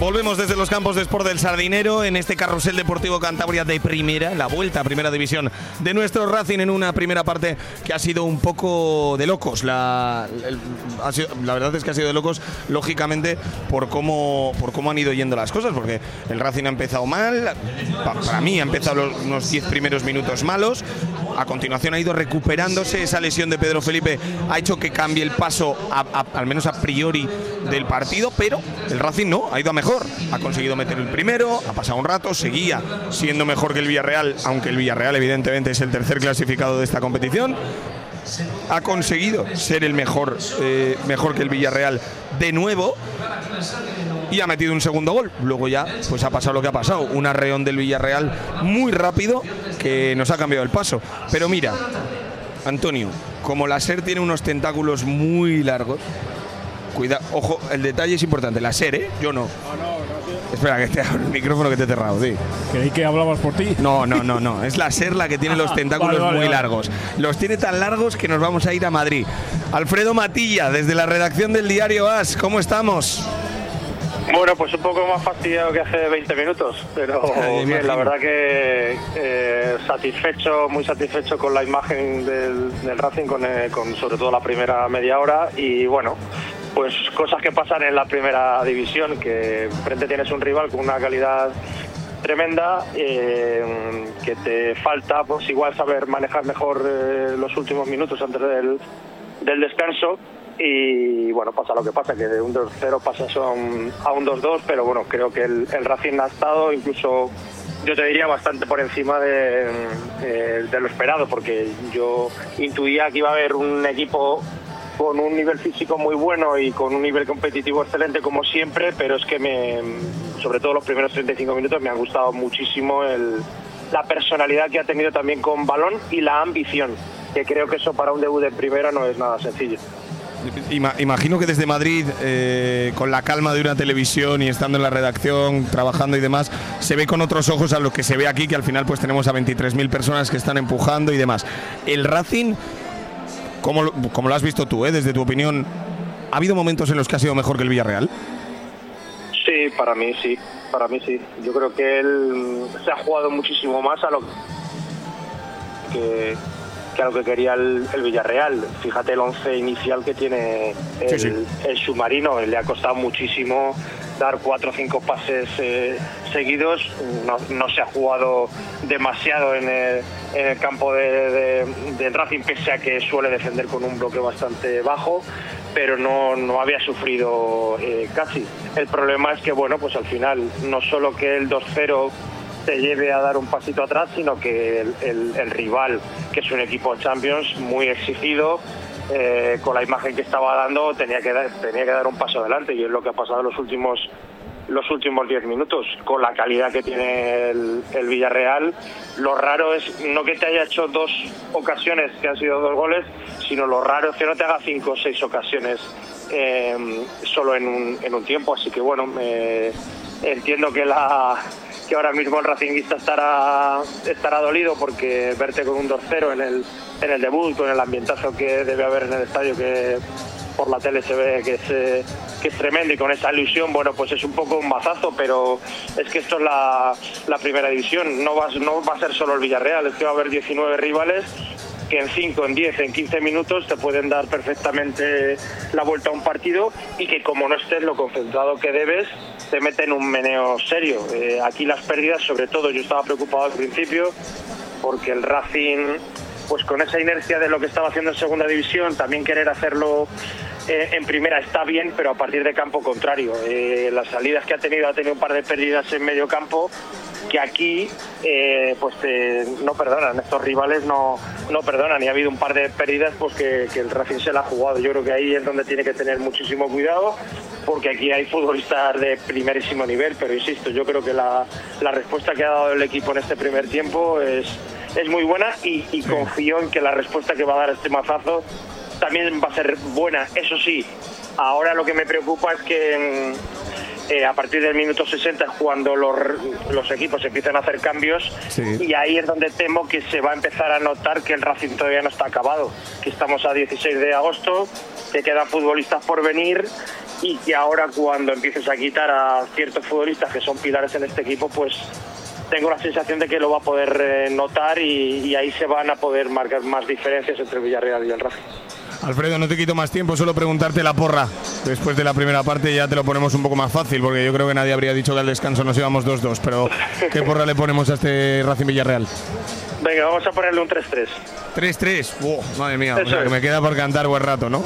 Volvemos desde los campos de Sport del Sardinero en este carrusel deportivo Cantabria de primera, en la vuelta a primera división de nuestro Racing, en una primera parte que ha sido un poco de locos. La verdad es que ha sido de locos, lógicamente, por cómo han ido yendo las cosas, porque el Racing ha empezado mal, para mí ha empezado unos 10 primeros minutos malos, a continuación ha ido recuperándose, esa lesión de Pedro Felipe ha hecho que cambie el paso, al menos a priori, del partido, pero el Racing no, ha ido a mejor, ha conseguido meter el primero, ha pasado un rato, seguía siendo mejor que el Villarreal, aunque el Villarreal evidentemente es el tercer clasificado de esta competición, ha conseguido ser el mejor que el Villarreal de nuevo y ha metido un segundo gol. Luego ya pues ha pasado lo que ha pasado, un arreón del Villarreal muy rápido que nos ha cambiado el paso. Pero mira, Antonio, como la SER tiene unos tentáculos muy largos, cuidado, ojo, el detalle es importante, la SER, ¿eh? Yo no. Espera, que te abro el micrófono que te he cerrado, sí. ¿Creí que hablabas por ti? No, es la SER la que tiene los tentáculos muy largos. Los tiene tan largos que nos vamos a ir a Madrid. Alfredo Matilla, desde la redacción del diario AS, ¿cómo estamos? Bueno, pues un poco más fastidiado que hace 20 minutos, pero bien, la verdad que satisfecho, muy satisfecho con la imagen del Racing, con sobre todo la primera media hora, y bueno, pues cosas que pasan en la primera división, que frente tienes un rival con una calidad tremenda, que te falta pues igual saber manejar mejor los últimos minutos antes del descanso. Y bueno, pasa lo que pasa, que de un 2-0 pasas a un 2-2, pero bueno, creo que el Racing ha estado incluso, yo te diría, bastante por encima de lo esperado, porque yo intuía que iba a haber un equipo con un nivel físico muy bueno y con un nivel competitivo excelente como siempre, pero es que sobre todo los primeros 35 minutos me ha gustado muchísimo la personalidad que ha tenido también con balón y la ambición, que creo que eso para un debut en primera no es nada sencillo. Imagino que desde Madrid, con la calma de una televisión y estando en la redacción, trabajando y demás, se ve con otros ojos a lo que se ve aquí, que al final pues tenemos a 23.000 personas que están empujando y demás. El Racing, como lo has visto tú, desde tu opinión, ¿ha habido momentos en los que ha sido mejor que el Villarreal? Sí, para mí sí. Yo creo que él se ha jugado muchísimo más a lo que quería el Villarreal. Fíjate el 11 inicial que tiene el submarino, le ha costado muchísimo dar 4 o 5 pases seguidos, no se ha jugado demasiado en el campo del Racing, pese a que suele defender con un bloque bastante bajo, pero no había sufrido casi. El problema es que bueno, pues al final no solo que el 2-0 te lleve a dar un pasito atrás, sino que el rival, que es un equipo Champions muy exigido, con la imagen que estaba dando tenía que dar un paso adelante, y es lo que ha pasado en los últimos 10 minutos. Con la calidad que tiene el Villarreal, lo raro es no que te haya hecho 2 ocasiones que han sido 2 goles, sino lo raro es que no te haga 5 o 6 ocasiones solo en un tiempo. Así que bueno, entiendo que ahora mismo el racinguista estará dolido, porque verte con un 2-0 en el debut, con el ambientazo que debe haber en el estadio, que por la tele se ve que es tremendo, y con esa ilusión, bueno, pues es un poco un mazazo, pero es que esto es la primera división, no va a ser solo el Villarreal, es que va a haber 19 rivales que en 5, en 10, en 15 minutos te pueden dar perfectamente la vuelta a un partido, y que como no estés lo concentrado que debes, te meten un meneo serio. Aquí las pérdidas, sobre todo, yo estaba preocupado al principio, porque el Racing, pues con esa inercia de lo que estaba haciendo en segunda división, también querer hacerlo en primera está bien, pero a partir de campo contrario. Las salidas que ha tenido un par de pérdidas en medio campo, que aquí pues no perdonan, estos rivales no perdonan, y ha habido un par de pérdidas pues que el Racing se la ha jugado. Yo creo que ahí es donde tiene que tener muchísimo cuidado, porque aquí hay futbolistas de primerísimo nivel, pero insisto, yo creo que la respuesta que ha dado el equipo en este primer tiempo es muy buena, y confío en que la respuesta que va a dar este mazazo también va a ser buena. Eso sí, ahora lo que me preocupa es que a partir del minuto 60 es cuando los equipos empiezan a hacer cambios, y ahí es donde temo que se va a empezar a notar que el Racing todavía no está acabado, que estamos a 16 de agosto, que quedan futbolistas por venir, y que ahora cuando empieces a quitar a ciertos futbolistas que son pilares en este equipo, pues tengo la sensación de que lo va a poder notar y ahí se van a poder marcar más diferencias entre el Villarreal y el Racing. Alfredo, no te quito más tiempo, solo preguntarte la porra. Después de la primera parte ya te lo ponemos un poco más fácil, porque yo creo que nadie habría dicho que al descanso nos íbamos 2-2, pero ¿qué porra le ponemos a este Racing Villarreal? Venga, vamos a ponerle un 3-3. 3-3, madre mía, o sea, que me queda por cantar buen rato, ¿no?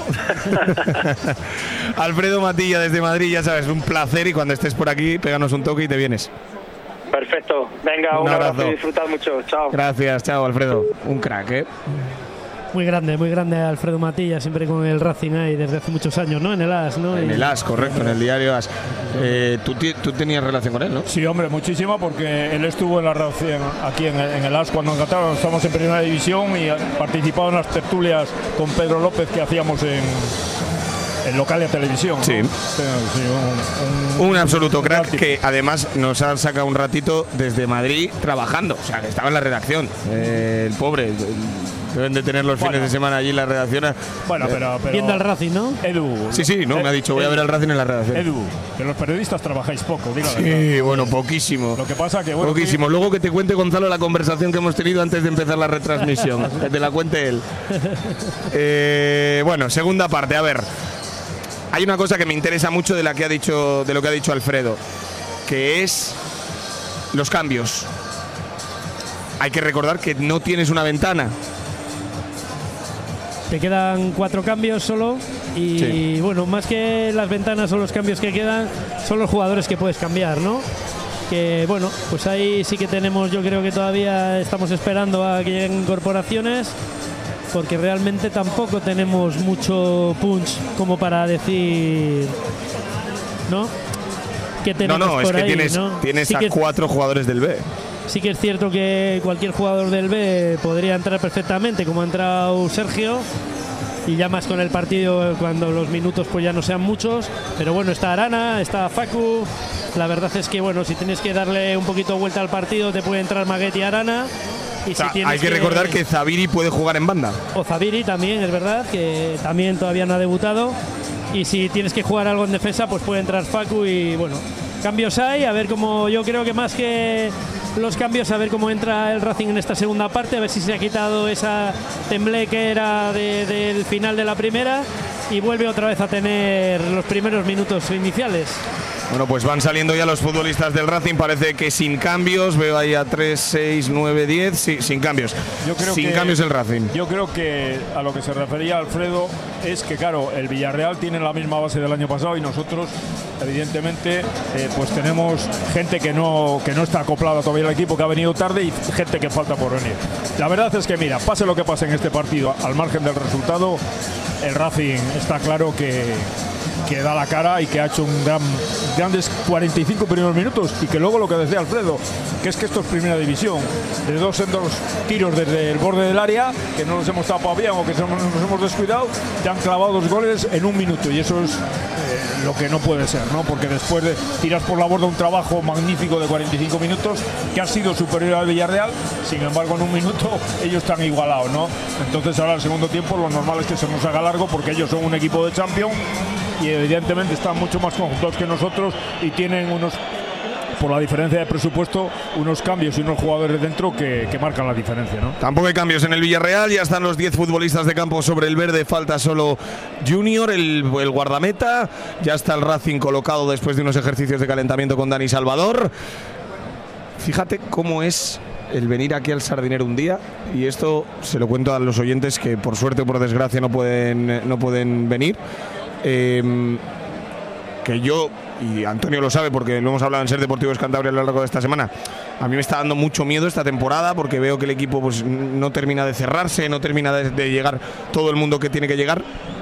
Alfredo Matilla desde Madrid, ya sabes, un placer, y cuando estés por aquí, péganos un toque y te vienes. Perfecto, venga, un abrazo y disfrutad mucho, chao. Gracias, chao Alfredo, un crack, ¿eh? Muy grande Alfredo Matilla, siempre con el Racing ahí desde hace muchos años, ¿no? En el AS, ¿no? En el AS, correcto, en el diario AS. ¿Tú tenías relación con él, no? Sí, hombre, muchísima, porque él estuvo en la redacción aquí en el AS cuando en Qatar estamos en primera división y participado en las tertulias con Pedro López que hacíamos en Localia Televisión, ¿no? Sí. Un absoluto crack que además nos ha sacado un ratito desde Madrid trabajando, o sea, que estaba en la redacción. El pobre. Deben de tener los fines de semana allí en la redacción. Bueno, pero viendo al Racing, ¿no? Edu. Sí, no, me ha dicho, voy a ver al Racing en la redacción. Edu, que los periodistas trabajáis poco, dígale. Sí, bueno, poquísimo. Lo que pasa que bueno, poquísimo. Luego que te cuente Gonzalo la conversación que hemos tenido antes de empezar la retransmisión. Que te la cuente él. Bueno, segunda parte, a ver. Hay una cosa que me interesa mucho de lo que ha dicho Alfredo, que es los cambios. Hay que recordar que no tienes una ventana. Te quedan 4 cambios solo y sí. Bueno, más que las ventanas o los cambios que quedan, son los jugadores que puedes cambiar, ¿no? Que bueno, pues ahí sí que tenemos, yo creo que todavía estamos esperando a que lleguen incorporaciones, porque realmente tampoco tenemos mucho punch como para decir, ¿no? Que tenemos es que ahí, tienes sí a 4 jugadores del B. Sí que es cierto que cualquier jugador del B podría entrar perfectamente, como ha entrado Sergio, y ya más con el partido cuando los minutos pues ya no sean muchos, pero bueno, está Arana, está Facu. La verdad es que bueno, si tienes que darle un poquito vuelta al partido, te puede entrar Maguet y Arana. Y hay que recordar que Zabiri puede jugar en banda. O Zabiri también, es verdad, que también todavía no ha debutado. Y si tienes que jugar algo en defensa, pues puede entrar Facu y bueno, cambios hay, a ver cómo, yo creo que más que los cambios, a ver cómo entra el Racing en esta segunda parte, a ver si se ha quitado esa temblé que era del final de la primera y vuelve otra vez a tener los primeros minutos iniciales. Bueno, pues van saliendo ya los futbolistas del Racing, parece que sin cambios, veo ahí a 3, 6, 9, 10, sí, sin cambios. Sin cambios el Racing. Yo creo que a lo que se refería Alfredo es que, claro, el Villarreal tiene la misma base del año pasado y nosotros, evidentemente, pues tenemos gente que no está acoplada todavía al equipo, que ha venido tarde, y gente que falta por venir. La verdad es que, mira, pase lo que pase en este partido, al margen del resultado, el Racing está claro que da la cara y que ha hecho grandes 45 primeros minutos, y que luego lo que decía Alfredo, que es que esto es primera división, de 2 en 2 tiros desde el borde del área, que no los hemos tapado bien o que nos hemos descuidado, te han clavado 2 goles en 1 minuto, y eso es lo que no puede ser, ¿no? Porque después de tirar por la borda un trabajo magnífico de 45 minutos que ha sido superior al Villarreal, sin embargo en 1 minuto ellos están igualados, ¿no? Entonces ahora el segundo tiempo lo normal es que se nos haga largo, porque ellos son un equipo de Champions y evidentemente están mucho más conjuntos que nosotros y tienen por la diferencia de presupuesto, unos cambios y unos jugadores dentro que marcan la diferencia, ¿no? Tampoco hay cambios en el Villarreal, ya están los 10 futbolistas de campo sobre el verde, falta solo Junior, el guardameta, ya está el Racing colocado después de unos ejercicios de calentamiento con Dani Salvador. Fíjate cómo es el venir aquí al Sardinero un día, y esto se lo cuento a los oyentes que por suerte o por desgracia no pueden venir. Que yo, y Antonio lo sabe porque lo hemos hablado en Ser Deportivos Cantabria a lo largo de esta semana, a mí me está dando mucho miedo esta temporada, porque veo que el equipo pues no termina de cerrarse, no termina de llegar todo el mundo que tiene que llegar.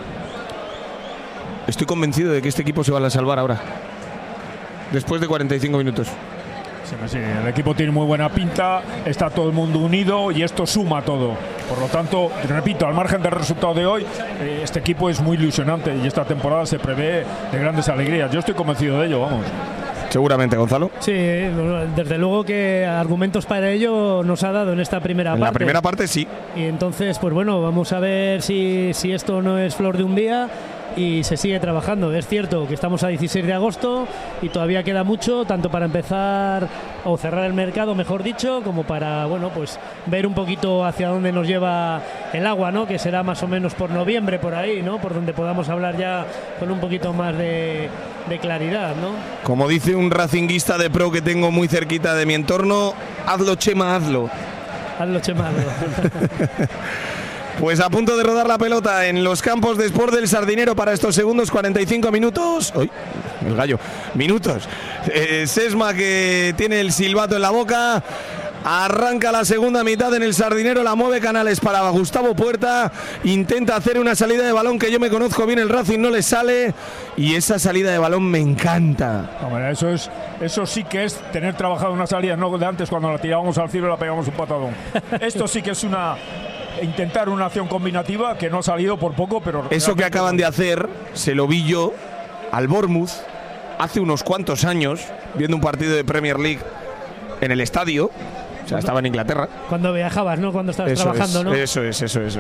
Estoy convencido de que este equipo se va a salvar ahora, después de 45 minutos. Sí, el equipo tiene muy buena pinta, está todo el mundo unido y esto suma todo. Por lo tanto, repito, al margen del resultado de hoy, este equipo es muy ilusionante y esta temporada se prevé de grandes alegrías. Yo estoy convencido de ello, vamos. Seguramente, Gonzalo. Sí, desde luego que argumentos para ello nos ha dado en esta primera parte. En la primera parte sí. Y entonces, pues bueno, vamos a ver si esto no es flor de un día y se sigue trabajando. Es cierto que estamos a 16 de agosto y todavía queda mucho, tanto para empezar o cerrar el mercado, mejor dicho, como para, bueno, pues ver un poquito hacia dónde nos lleva el agua, ¿no? Que será más o menos por noviembre, por ahí, ¿no? Por donde podamos hablar ya con un poquito más de claridad, ¿no? Como dice un racinguista de pro que tengo muy cerquita de mi entorno, hazlo, Chema, hazlo. Hazlo, Chema, hazlo. Pues a punto de rodar la pelota en los campos de Sport del Sardinero para estos segundos 45 minutos. ¡Uy! El gallo. Minutos. Sesma, que tiene el silbato en la boca. Arranca la segunda mitad en el Sardinero, la mueve Canales para Gustavo Puerta. Intenta hacer una salida de balón que yo me conozco bien, el Racing no le sale. Y esa salida de balón me encanta. Hombre, eso sí que es tener trabajado una salida, no de antes cuando la tirábamos al cielo y la pegamos un patadón. Esto sí que es intentar una acción combinativa que no ha salido por poco, pero... Eso que acaban de hacer, se lo vi yo al Bournemouth hace unos cuantos años, viendo un partido de Premier League en el estadio. O sea, estaba en Inglaterra. Cuando viajabas, ¿no? Cuando estabas trabajando, ¿no? Eso es.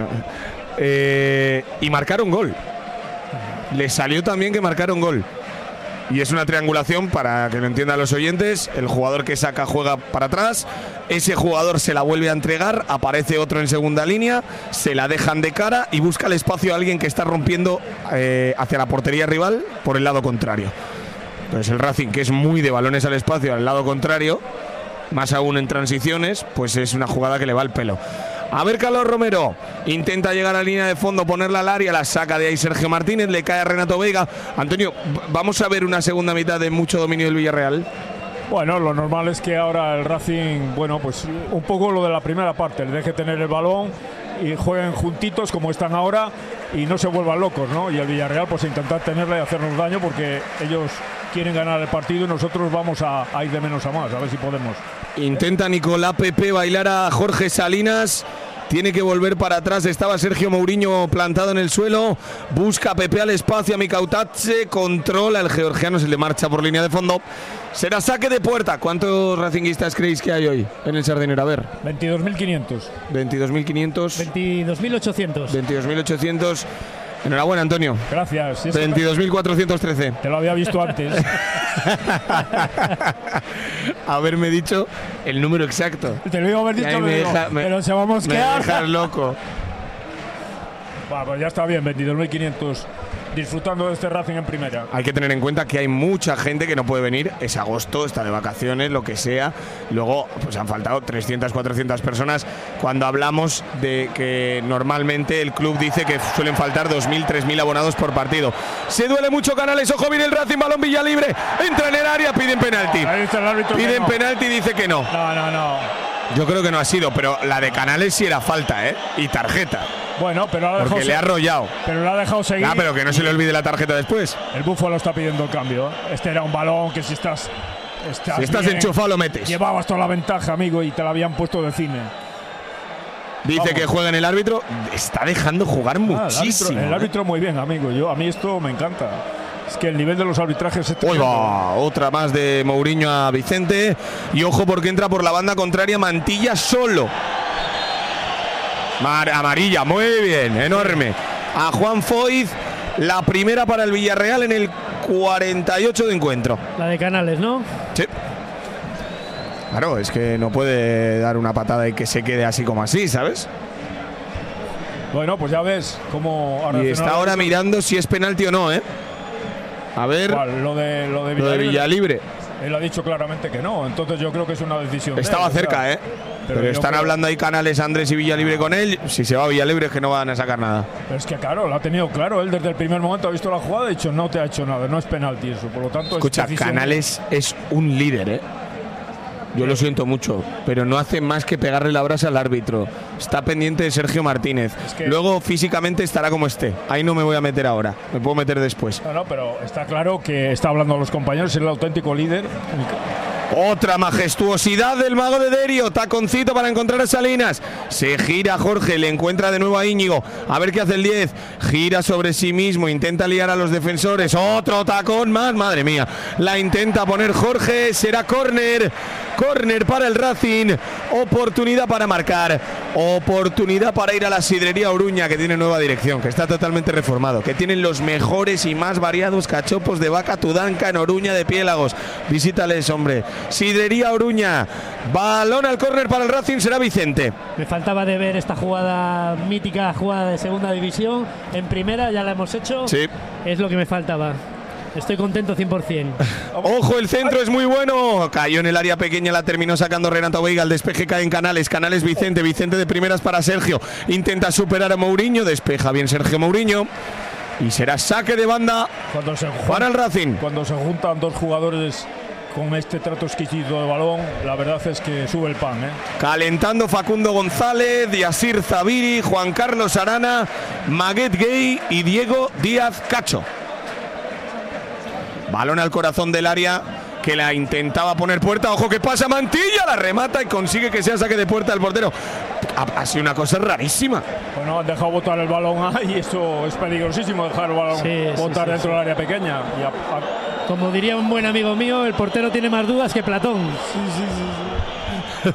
Y marcaron gol. Les salió también que marcaron gol. Y es una triangulación, para que lo entiendan los oyentes. El jugador que saca juega para atrás. Ese jugador se la vuelve a entregar. Aparece otro en segunda línea. Se la dejan de cara y busca el espacio a alguien que está rompiendo hacia la portería rival por el lado contrario. Entonces el Racing, que es muy de balones al espacio al lado contrario, más aún en transiciones, pues es una jugada que le va al pelo. A ver, Carlos Romero intenta llegar a la línea de fondo, ponerla al área, la saca de ahí Sergio Martínez, le cae a Renato Veiga. Antonio, ¿vamos a ver una segunda mitad de mucho dominio del Villarreal? Bueno, lo normal es que ahora el Racing, bueno, pues un poco lo de la primera parte, le deje tener el balón y jueguen juntitos como están ahora y no se vuelvan locos, ¿no? Y el Villarreal pues intentar tenerla y hacernos daño, porque ellos quieren ganar el partido y nosotros vamos a ir de menos a más, a ver si podemos. Intenta Nicolás Pepe bailar a Jorge Salinas. Tiene que volver para atrás. Estaba Sergio Mourinho plantado en el suelo. Busca a Pepe al espacio. A Mikautache. Controla. El georgiano se le marcha por línea de fondo. Será saque de puerta. ¿Cuántos racinguistas creéis que hay hoy en el Sardinero? A ver. 22.500. 22.500. 22.800. 22.800. Enhorabuena, Antonio. Gracias. 22.413. Te lo había visto antes. Haberme dicho el número exacto. Te lo iba a haber dicho, pero se va a mosquear. Me dejas loco. Bueno, pues ya está bien, 22.500 disfrutando de este Racing en primera. Hay que tener en cuenta que hay mucha gente que no puede venir. Es agosto, está de vacaciones, lo que sea. Luego pues han faltado 300, 400 personas. Cuando hablamos de que normalmente el club dice que suelen faltar 2.000, 3.000 abonados por partido. Se duele mucho Canales. Ojo, viene el Racing, balón Villalibre. Entra en el área, piden penalti. Ahí está el árbitro. Piden penalti y dice que no. No. Yo creo que no ha sido, pero la de Canales sí era falta, ¿eh? Y tarjeta. Bueno, pero ahora porque le ha arrollado. Pero le ha dejado seguir. Pero que no se le olvide la tarjeta después. El Búfalo está pidiendo el cambio. Este era un balón que si estás bien, enchufado lo metes. Llevabas toda la ventaja, amigo, y te la habían puesto de cine. Dice que juega en el árbitro. Está dejando jugar muchísimo. El árbitro muy bien, amigo. A mí esto me encanta. Es que el nivel de los arbitrajes es tremendo. Otra más de Mourinho a Vicente. Y ojo, porque entra por la banda contraria Mantilla solo. Amarilla, muy bien, enorme. A Juan Foyz, la primera para el Villarreal en el 48 de encuentro. La de Canales, ¿no? Sí. Claro, es que no puede dar una patada y que se quede así como así, ¿sabes? Bueno, pues ya ves cómo... Y está ahora mirando si es penalti o no, ¿eh? A ver. ¿Cuál? Lo de Villalibre. Él ha dicho claramente que no, entonces yo creo que es una decisión. Estaba cerca, ¿eh? Pero están hablando ahí Canales, Andrés y Villalibre con él. Si se va a Villalibre es que no van a sacar nada. Pero es que claro, lo ha tenido claro. Él desde el primer momento ha visto la jugada y ha dicho no te ha hecho nada, no es penalti eso. Por lo tanto, escucha, Canales es un líder, ¿eh? Yo lo siento mucho, pero no hace más que pegarle la brasa al árbitro. Está pendiente de Sergio Martínez. Luego físicamente estará como esté. Ahí no me voy a meter ahora, me puedo meter después. No, pero está claro que está hablando a los compañeros, es el auténtico líder. Otra majestuosidad del mago de Derio. Taconcito para encontrar a Salinas. Se gira Jorge, le encuentra de nuevo a Íñigo. A ver qué hace el 10. Gira sobre sí mismo, intenta liar a los defensores. Otro tacón más, madre mía. La intenta poner Jorge, será córner. Córner para el Racing. Oportunidad para marcar. Oportunidad para ir a la sidrería Oruña, que tiene nueva dirección, que está totalmente reformado, que tienen los mejores y más variados cachopos de vaca Tudanca en Oruña de Piélagos. Visítales, hombre. Sidrería Oruña. Balón al córner para el Racing, será Vicente. Me faltaba de ver esta jugada mítica, jugada de segunda división. En primera ya la hemos hecho. Sí. Es lo que me faltaba. Estoy contento 100%. Ojo, el centro es muy bueno. Cayó en el área pequeña, la terminó sacando Renato Veiga. El despeje cae en Canales. Canales Vicente. Vicente de primeras para Sergio. Intenta superar a Mourinho. Despeja bien Sergio Mourinho. Y será saque de banda para el Racing. Cuando se juntan dos jugadores con este trato exquisito de balón, la verdad es que sube el pan, ¿eh? Calentando Facundo González, Yasir Zabiri, Juan Carlos Arana, Maguet Gay y Diego Díaz Cacho. Balón al corazón del área, que la intentaba poner puerta. Ojo que pasa Mantilla, la remata y consigue que sea saque de puerta del portero. Ha sido una cosa rarísima. Bueno, han dejado botar el balón ahí, eso es peligrosísimo, dejar el balón botar dentro del área pequeña. Como diría un buen amigo mío, el portero tiene más dudas que Platón. Sí.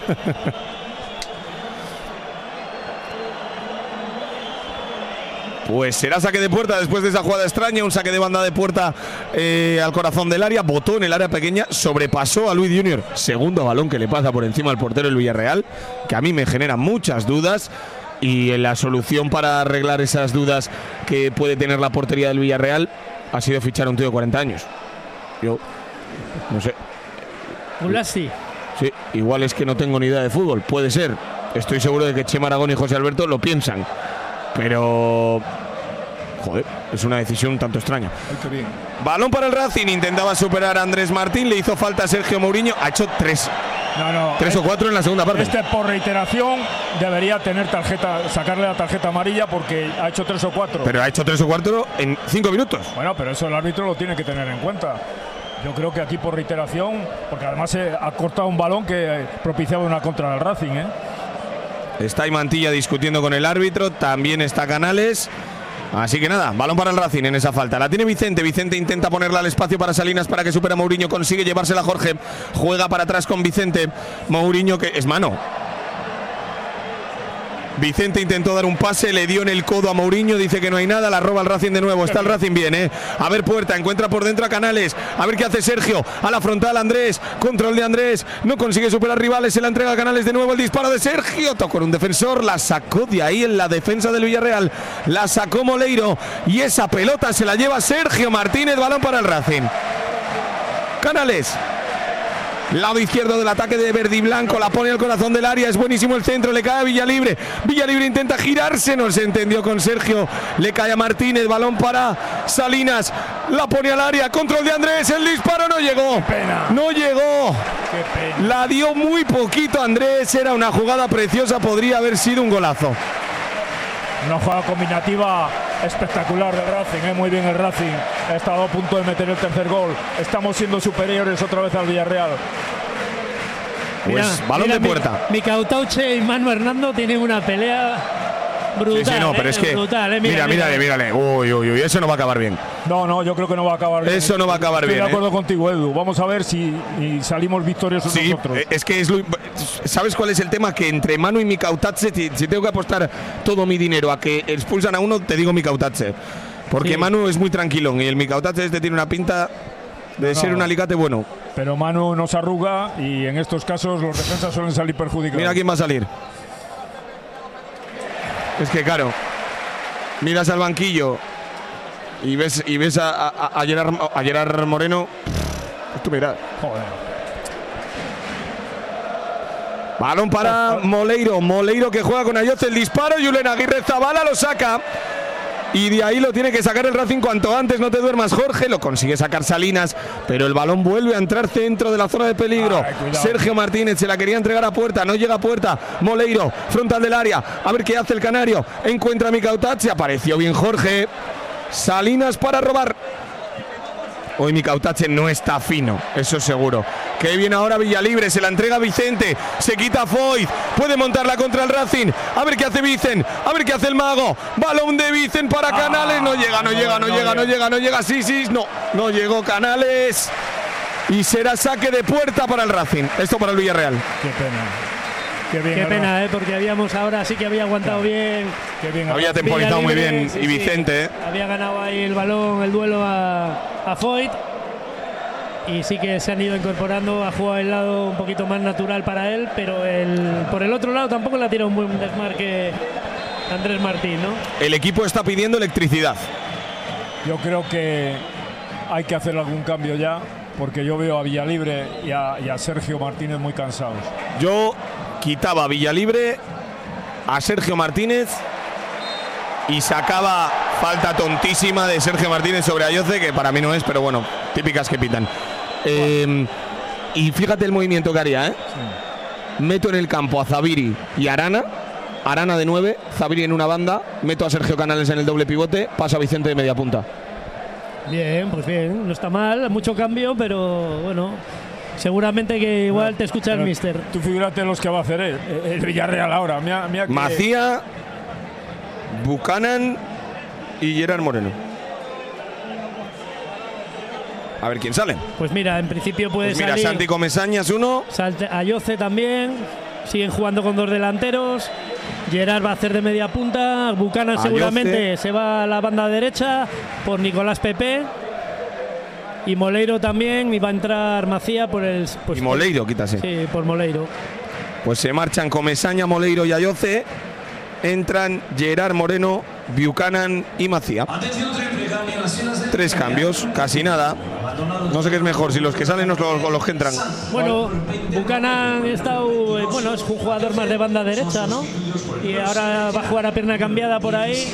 Pues será saque de puerta después de esa jugada extraña, un saque de banda de puerta al corazón del área, botó en el área pequeña, sobrepasó a Luis Junior, segundo balón que le pasa por encima al portero del Villarreal, que a mí me genera muchas dudas, y la solución para arreglar esas dudas que puede tener la portería del Villarreal ha sido fichar a un tío de 40 años. Yo no sé. Ulasi. Sí, igual es que no tengo ni idea de fútbol, puede ser. Estoy seguro de que Chema Aragón y José Alberto lo piensan. Pero, joder, es una decisión un tanto extraña. Balón para el Racing, intentaba superar a Andrés Martín, le hizo falta a Sergio Mourinho, ha hecho tres o cuatro en la segunda parte. Por reiteración debería tener tarjeta, sacarle la tarjeta amarilla porque ha hecho 3 o 4. Pero ha hecho 3 o 4 en 5 minutos. Bueno, pero eso el árbitro lo tiene que tener en cuenta. Yo creo que aquí por reiteración, porque además ha cortado un balón que propiciaba una contra del Racing, ¿eh? Está ahí Mantilla discutiendo con el árbitro, también está Canales. Así que nada, balón para el Racing en esa falta. La tiene Vicente, Vicente intenta ponerla al espacio para Salinas para que supere a Mourinho, consigue llevársela a Jorge, juega para atrás con Vicente. Mourinho, que es mano. Vicente intentó dar un pase, le dio en el codo a Mourinho, dice que no hay nada, la roba el Racing de nuevo, está el Racing bien, A ver Puerta, encuentra por dentro a Canales, a ver qué hace Sergio, a la frontal Andrés, control de Andrés, no consigue superar rivales, se la entrega a Canales de nuevo, el disparo de Sergio, tocó un defensor, la sacó de ahí en la defensa del Villarreal, la sacó Moleiro y esa pelota se la lleva Sergio Martínez, balón para el Racing. Canales. Lado izquierdo del ataque de Verde y Blanco, la pone al corazón del área, es buenísimo el centro, le cae a Villalibre, Villalibre intenta girarse, no se entendió con Sergio, le cae a Martínez, balón para Salinas, la pone al área, control de Andrés, el disparo no llegó, no llegó, la dio muy poquito Andrés, era una jugada preciosa, podría haber sido un golazo. Una jugada combinativa espectacular del Racing, muy bien el Racing, ha estado a punto de meter el tercer gol, estamos siendo superiores otra vez al Villarreal. Pues balón de puerta. Micautauche y Manu Hernando tienen una pelea brutal. Sí, no, pero es que brutal, mírale. Uy, eso no va a acabar bien. No, yo creo que no va a acabar bien. Eso no va a acabar bien. Estoy de acuerdo contigo, Edu. Vamos a ver si salimos victoriosos nosotros. Es que ¿sabes cuál es el tema? Que entre Manu y Micautauche, si tengo que apostar todo mi dinero a que expulsan a uno, te digo Micautauche. Porque Manu es muy tranquilón y el Micautauche tiene una pinta de ser un alicate bueno. Pero Manu nos arruga y en estos casos los defensas suelen salir perjudicados. Mira quién va a salir. Es que claro, miras al banquillo y ves a Gerard Moreno. Tú mirad. Joder. Balón para Moleiro que juega con Ayoce, el disparo, Julen Aguirre Zabala lo saca. Y de ahí lo tiene que sacar el Racing cuanto antes, no te duermas Jorge, lo consigue sacar Salinas, pero el balón vuelve a entrar dentro de la zona de peligro. Sergio Martínez se la quería entregar a Puerta, no llega a Puerta, Moleiro, frontal del área, a ver qué hace el Canario, encuentra a Micautauche, apareció bien Jorge, Salinas para robar. Hoy Micautauche no está fino, eso seguro. Que viene ahora Villalibre, se la entrega a Vicente, se quita a Foyt, puede montarla contra el Racing. A ver qué hace Vicen, a ver qué hace el mago. Balón de Vicen para Canales, no llega. Sí, no llegó Canales. Y será saque de puerta para el Racing. Esto para el Villarreal. Qué pena. Qué pena, porque ahora sí que había aguantado bien. Había temporizado muy bien. Y Vicente. Había ganado ahí el balón, el duelo a Foyt. Y sí que se han ido incorporando, ha jugado el lado un poquito más natural para él, pero por el otro lado tampoco le ha tirado un buen desmarque Andrés Martín, ¿no? El equipo está pidiendo electricidad. Yo creo que hay que hacer algún cambio ya, porque yo veo a Villalibre y a Sergio Martínez muy cansados. Yo quitaba a Villalibre, a Sergio Martínez y sacaba falta tontísima de Sergio Martínez sobre Ayoce, que para mí no es, pero bueno, típicas que pitan. Y fíjate el movimiento que haría, Sí. Meto en el campo a Zabiri y Arana de 9, Zabiri en una banda, meto a Sergio Canales en el doble pivote, pasa a Vicente de media punta. Bien, pues bien, no está mal, mucho cambio, pero bueno, seguramente que igual te escucha el míster. Tú figúrate los que va a hacer el Villarreal ahora. Mira que... Macía, Buchanan y Gerard Moreno. A ver quién sale. Pues mira, en principio puede salir. Santi Comesañas uno. Ayoce también. Siguen jugando con 2 delanteros. Gerard va a hacer de media punta. Buchanan seguramente se va a la banda derecha por Nicolás Pepe. Y Moleiro también. Y va a entrar Macía por el. Pues, y Moleiro, quítase. Sí, por Moleiro. Pues se marchan Comesaña, Moleiro y Ayoce. Entran Gerard Moreno, Buchanan y Macía. 3 cambios, casi nada. No sé qué es mejor, si los que salen o los que entran. Bueno, Buchanan es un jugador más de banda derecha, ¿no? Y ahora va a jugar a pierna cambiada por ahí.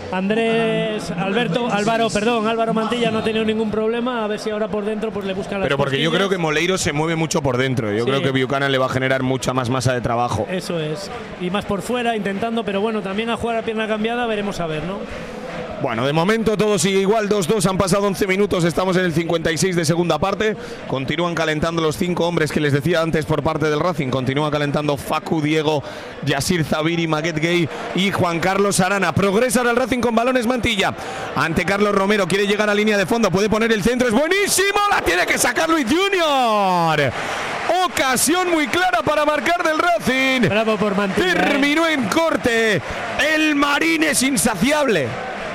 Álvaro Mantilla no ha tenido ningún problema, a ver si ahora por dentro pues le busca las Pero porque costillas. yo creo que Moleiro se mueve mucho por dentro. Yo creo que Buchanan le va a generar mucha más masa de trabajo. Eso es. Y más por fuera intentando, pero bueno, también a jugar a pierna cambiada veremos a ver, ¿no? Bueno, de momento todo sigue igual, 2-2, han pasado 11 minutos, estamos en el 56 de segunda parte. Continúan calentando los 5 hombres que les decía antes por parte del Racing. Continúa calentando Facu, Diego, Yasir Zabiri, Maguet Gay y Juan Carlos Arana. Progresa el Racing con balones Mantilla. Ante Carlos Romero, quiere llegar a línea de fondo, puede poner el centro, es buenísimo, la tiene que sacar Luis Junior. Ocasión muy clara para marcar del Racing. Bravo por Mantilla. Terminó en corte. El Marín es insaciable.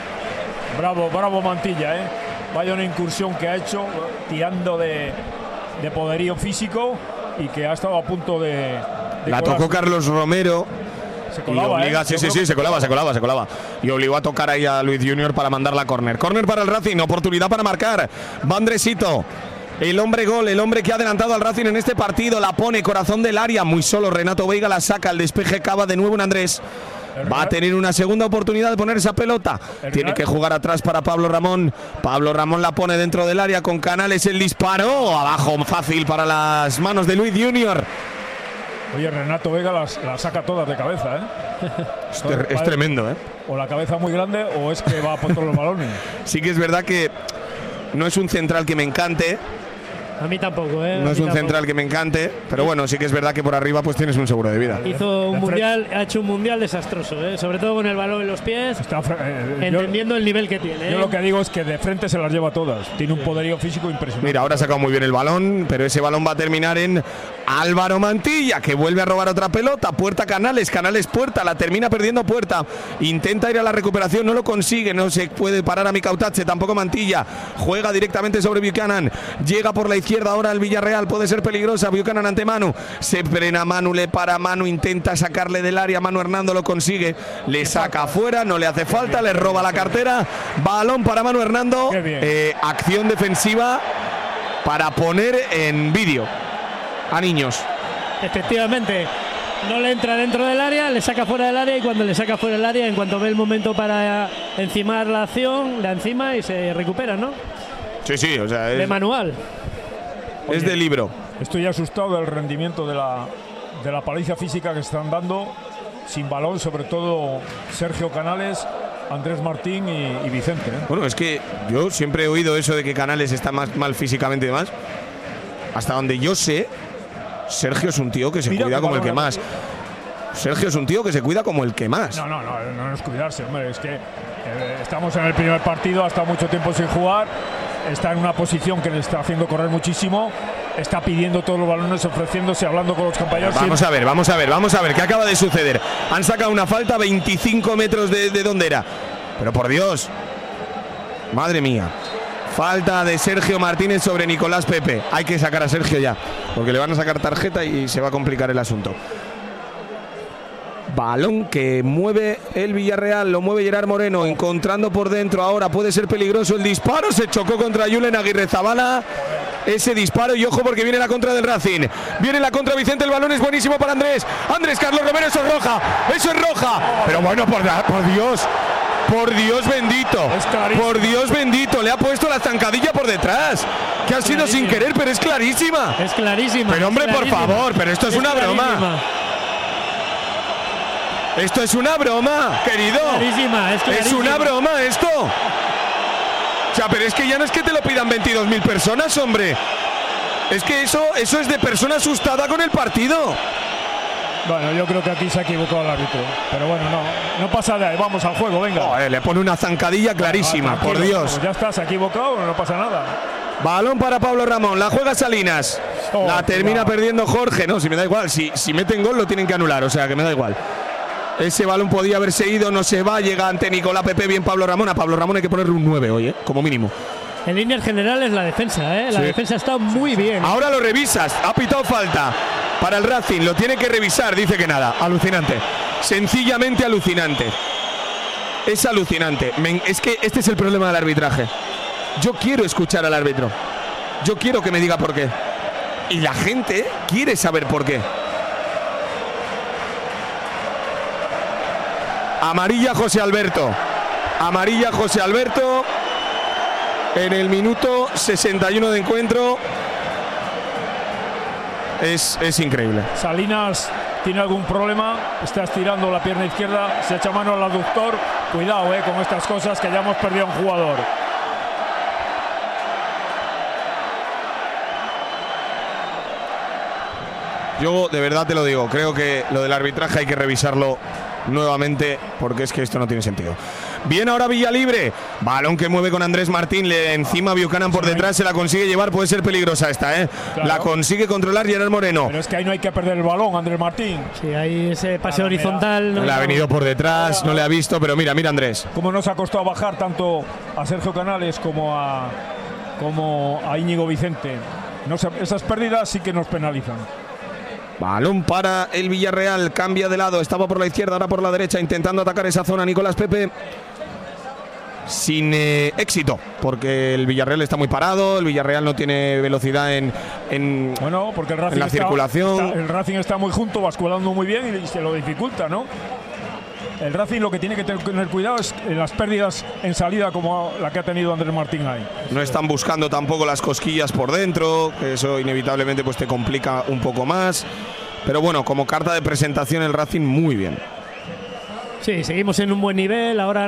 Bravo Mantilla, Vaya una incursión que ha hecho, tirando de poderío físico y que ha estado a punto de la tocó Carlos Romero. Se colaba, se colaba. Y obligó a tocar ahí a Luis Junior para mandarla a córner. Córner para el Racing, oportunidad para marcar. Va Andresito. El hombre gol, el hombre que ha adelantado al Racing en este partido. La pone, corazón del área, muy solo. Renato Veiga la saca, el despeje cava de nuevo en Andrés. Va a tener una segunda oportunidad de poner esa pelota. Tiene que jugar atrás para Pablo Ramón. Pablo Ramón la pone dentro del área con Canales. El disparo. Abajo fácil para las manos de Luis Junior. Oye, Renato Vega las saca todas de cabeza, Es tremendo, O la cabeza muy grande o es que va por todos los balones. Sí que es verdad que no es un central que me encante. A mí tampoco, No es un central que me encante, pero bueno, sí que es verdad que por arriba pues tienes un seguro de vida. Ha hecho un mundial desastroso, sobre todo con el balón en los pies, entendiendo el nivel que tiene. Yo lo que digo es que de frente se las lleva todas. Tiene un poderío físico impresionante. Mira, ahora ha sacado muy bien el balón, pero ese balón va a terminar en Álvaro Mantilla, que vuelve a robar otra pelota. Puerta Canales, Puerta, la termina perdiendo Puerta. Intenta ir a la recuperación, no lo consigue, no se puede parar a Micautache, tampoco Mantilla. Juega directamente sobre Buchanan, llega por la izquierda ahora el Villarreal, puede ser peligrosa. Buchanan ante Manu, se frena Manu, le para Manu, intenta sacarle del área. Manu Hernando lo consigue, le saca afuera, no le hace falta, le roba la cartera. Balón para Manu Hernando. Acción defensiva para poner en vídeo a Niños. Efectivamente, no le entra dentro del área, le saca fuera del área, y cuando le saca fuera del área, en cuanto ve el momento para encimar la acción, la encima y se recupera, ¿no? Sí, o sea, es de manual. Es de libro. Estoy asustado del rendimiento de la paliza física que están dando sin balón, sobre todo Sergio Canales, Andrés Martín y Vicente. Bueno, es que yo siempre he oído eso de que Canales está más mal físicamente y demás. hasta donde yo sé, Sergio es un tío que se cuida como el que más. Sergio es un tío que se cuida como el que más. No es cuidarse, hombre. Es que estamos en el primer partido, ha estado mucho tiempo sin jugar, está en una posición que le está haciendo correr muchísimo, está pidiendo todos los balones, ofreciéndose, hablando con los compañeros. Vamos a ver, ¿qué acaba de suceder? Han sacado una falta a 25 metros de donde era. Pero por Dios, madre mía. Falta de Sergio Martínez sobre Nicolás Pepe. Hay que sacar a Sergio ya, porque le van a sacar tarjeta y se va a complicar el asunto. Balón que mueve el Villarreal, lo mueve Gerard Moreno, encontrando por dentro ahora, puede ser peligroso el disparo, se chocó contra Julen Aguirrezabala, ese disparo y ojo porque viene la contra del Racing, viene la contra Vicente, el balón es buenísimo para Andrés Carlos Romero, eso es roja, pero bueno, por Dios bendito, le ha puesto la zancadilla por detrás, que ha sido sin querer, pero es clarísima. Es clarísima. Pero hombre, por favor, pero esto es una broma. Esto es una broma, querido. Es una broma esto. O sea, pero es que ya no es que te lo pidan 22.000 personas, hombre. Es que eso es de persona asustada con el partido. Bueno, yo creo que aquí se ha equivocado el árbitro. Pero bueno, no pasa de ahí. Vamos al juego, venga. Le pone una zancadilla clarísima, por Dios. Pues ya está, se ha equivocado, no pasa nada. Balón para Pablo Ramón, la juega Salinas. La termina perdiendo Jorge. No, si me da igual. Si meten gol lo tienen que anular, o sea que me da igual. Ese balón podía haberse ido, no se va, llega ante Nicolás Pepe, bien Pablo Ramón. A Pablo Ramón hay que ponerle un 9 hoy, como mínimo. En líneas generales la defensa, La defensa está muy bien. Ahora lo revisas, ha pitado falta para el Racing, lo tiene que revisar, dice que nada. Alucinante, sencillamente alucinante. Es alucinante. Es que este es el problema del arbitraje. Yo quiero escuchar al árbitro. Yo quiero que me diga por qué. Y la gente quiere saber por qué. Amarilla José Alberto en el minuto 61 de encuentro. Es increíble. Salinas tiene algún problema, está estirando la pierna izquierda, se echa mano al aductor. Cuidado con estas cosas, que ya hemos perdido a un jugador. Yo de verdad te lo digo, creo que lo del arbitraje hay que revisarlo nuevamente, porque es que esto no tiene sentido. Bien, ahora Villalibre, balón que mueve con Andrés Martín, encima Buchanan por detrás, se la consigue llevar, puede ser peligrosa esta, Claro. La consigue controlar Gerard Moreno. Pero es que ahí no hay que perder el balón, Andrés Martín. Sí, ahí ese pase horizontal. No le ha venido por detrás, no le ha visto, pero mira Andrés. Cómo nos ha costado bajar tanto a Sergio Canales como a Íñigo Vicente. Esas pérdidas sí que nos penalizan. Balón para el Villarreal, cambia de lado, estaba por la izquierda, ahora por la derecha, intentando atacar esa zona Nicolás Pepe. Sin éxito, porque el Villarreal está muy parado, el Villarreal no tiene velocidad en porque el Racing en la circulación. El Racing está muy junto, basculando muy bien y se lo dificulta, ¿no? El Racing lo que tiene que tener cuidado es en las pérdidas en salida, como la que ha tenido Andrés Martín ahí. No están buscando tampoco las cosquillas por dentro, que eso inevitablemente pues te complica un poco más. Pero bueno, como carta de presentación el Racing muy bien. Sí, seguimos en un buen nivel. Ahora